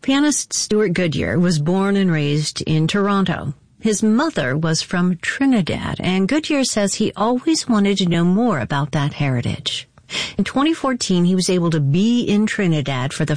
Pianist Stuart Goodyear was born and raised in Toronto. His mother was from Trinidad, and Goodyear says he always wanted to know more about that heritage. In 2014, he was able to be in Trinidad for the